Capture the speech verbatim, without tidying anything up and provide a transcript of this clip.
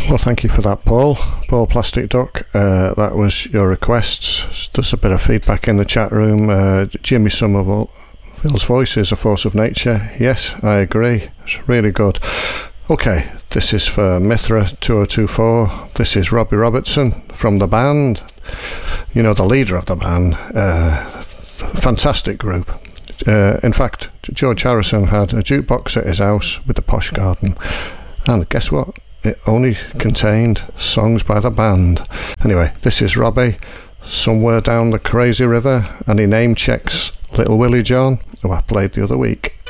Well, thank you for that, Paul. Paul Plastic Duck. Uh, that was your requests. There's a bit of feedback in the chat room. Uh, Jimmy Somerville, Phil's voice is a force of nature. Yes, I agree. It's really good. Okay, this is for Mithra two oh two four. This is Robbie Robertson from the band. You know, the leader of the band. Uh, fantastic group. Uh, in fact, George Harrison had a jukebox at his house with a posh garden. And guess what? It only contained songs by the band. Anyway, this is Robbie, Somewhere Down the Crazy River, and he name checks Little Willie John, who I played the other week.